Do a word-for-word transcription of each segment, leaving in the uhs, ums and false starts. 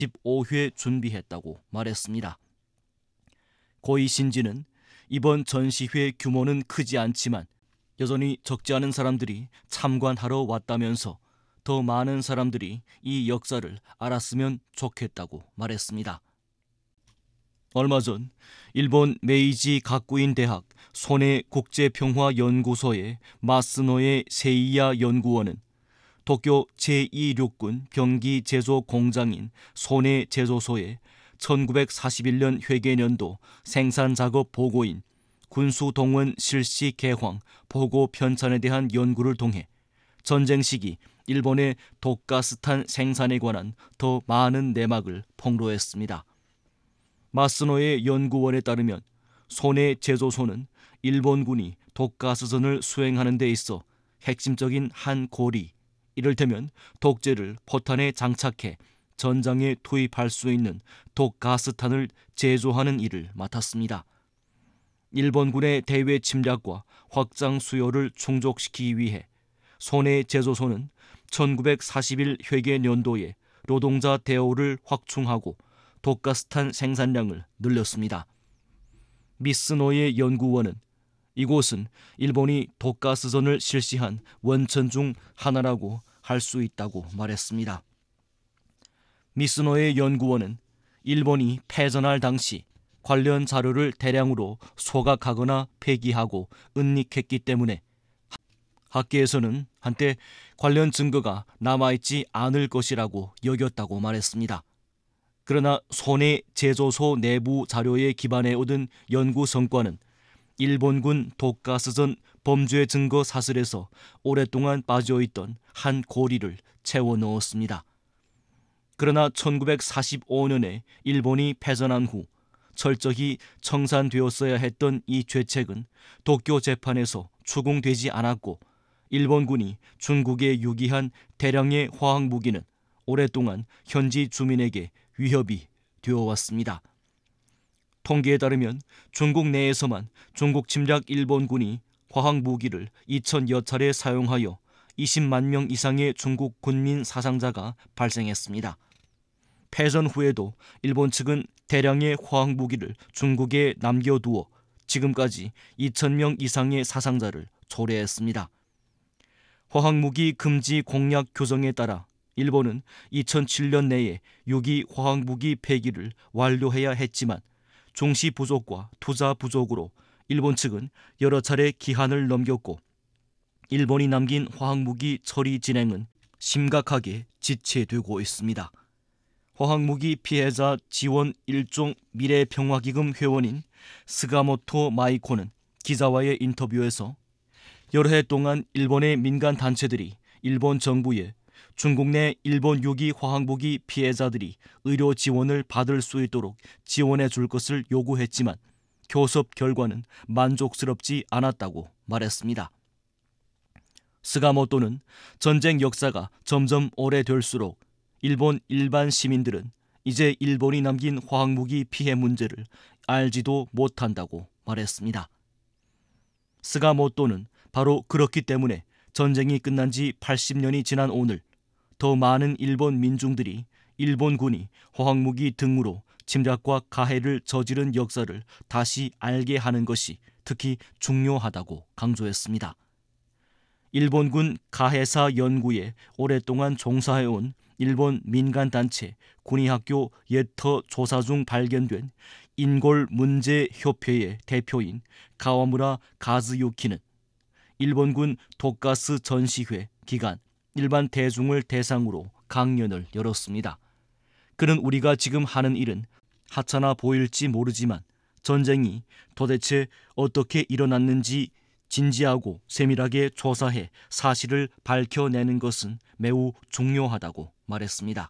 십오 회 준비했다고 말했습니다. 고이 신지는 이번 전시회 규모는 크지 않지만 여전히 적지 않은 사람들이 참관하러 왔다면서 더 많은 사람들이 이 역사를 알았으면 좋겠다고 말했습니다. 얼마 전 일본 메이지 가쿠인 대학 소네 국제평화연구소의 마스노에 세이야 연구원은 도쿄 제이 륙군 병기 제조 공장인 소네 제조소의 천구백사십일 년 회계년도 생산작업 보고인 군수동원 실시 개황 보고 편찬에 대한 연구를 통해 전쟁 시기 일본의 독가스탄 생산에 관한 더 많은 내막을 폭로했습니다. 마스노의 연구원에 따르면 소네 제조소는 일본군이 독가스전을 수행하는 데 있어 핵심적인 한 고리, 이를테면 독재를 포탄에 장착해 전장에 투입할 수 있는 독가스탄을 제조하는 일을 맡았습니다. 일본군의 대외 침략과 확장 수요를 충족시키기 위해 소네 제조소는 천구백사십일 회계년도에 노동자 대우를 확충하고 독가스탄 생산량을 늘렸습니다. 미스노의 연구원은 이곳은 일본이 독가스전을 실시한 원천 중 하나라고 할 수 있다고 말했습니다. 미스노의 연구원은 일본이 패전할 당시 관련 자료를 대량으로 소각하거나 폐기하고 은닉했기 때문에 학계에서는 한때 관련 증거가 남아있지 않을 것이라고 여겼다고 말했습니다. 그러나 소네 제조소 내부 자료에 기반해 얻은 연구 성과는 일본군 독가스전 범죄 증거 사슬에서 오랫동안 빠져있던 한 고리를 채워 넣었습니다. 그러나 천구백사십오 년에 일본이 패전한 후 철저히 청산되었어야 했던 이 죄책은 도쿄 재판에서 추궁되지 않았고 일본군이 중국에 유기한 대량의 화학무기는 오랫동안 현지 주민에게 위협이 되어왔습니다. 통계에 따르면 중국 내에서만 중국 침략 일본군이 화학무기를 이천여 차례 사용하여 이십만 명 이상의 중국 군민 사상자가 발생했습니다. 패전 후에도 일본 측은 대량의 화학무기를 중국에 남겨두어 지금까지 이천 명 이상의 사상자를 초래했습니다. 화학무기 금지 공약 규정에 따라 일본은 이천칠 년 내에 유기 화학무기 폐기를 완료해야 했지만 중시 부족과 투자 부족으로 일본 측은 여러 차례 기한을 넘겼고 일본이 남긴 화학무기 처리 진행은 심각하게 지체되고 있습니다. 화학무기 피해자 지원 일종 미래평화기금 회원인 스가모토 마이코는 기자와의 인터뷰에서 여러 해 동안 일본의 민간 단체들이 일본 정부에 중국 내 일본 유기 화학무기 피해자들이 의료 지원을 받을 수 있도록 지원해 줄 것을 요구했지만 교섭 결과는 만족스럽지 않았다고 말했습니다. 스가모토는 전쟁 역사가 점점 오래될수록 일본 일반 시민들은 이제 일본이 남긴 화학무기 피해 문제를 알지도 못한다고 말했습니다. 스가모토는 바로 그렇기 때문에 전쟁이 끝난 지 팔십 년이 지난 오늘 더 많은 일본 민중들이 일본군이 화학무기 등으로 침략과 가해를 저지른 역사를 다시 알게 하는 것이 특히 중요하다고 강조했습니다. 일본군 가해사 연구에 오랫동안 종사해온 일본 민간단체 군의학교 예터 조사 중 발견된 인골 문제 협회의 대표인 가와무라 가즈유키는 일본군 독가스 전시회 기간 일반 대중을 대상으로 강연을 열었습니다. 그는 우리가 지금 하는 일은 하찮아 보일지 모르지만 전쟁이 도대체 어떻게 일어났는지 진지하고 세밀하게 조사해 사실을 밝혀내는 것은 매우 중요하다고 말했습니다.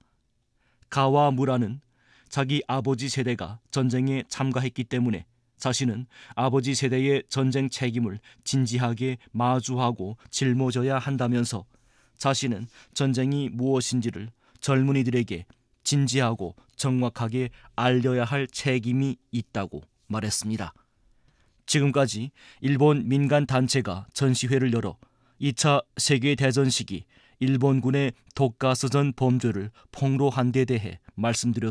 가와무라는 자기 아버지 세대가 전쟁에 참가했기 때문에 자신은 아버지 세대의 전쟁 책임을 진지하게 마주하고 짊어져야 한다면서 자신은 전쟁이 무엇인지를 젊은이들에게 진지하고 정확하게 알려야 할 책임이 있다고 말했습니다. 지금까지 일본 민간 단체가 전시회를 열어 이 차 세계대전 시기 일본군의 독가스전 범죄를 폭로한 데 대해 말씀드렸습니다.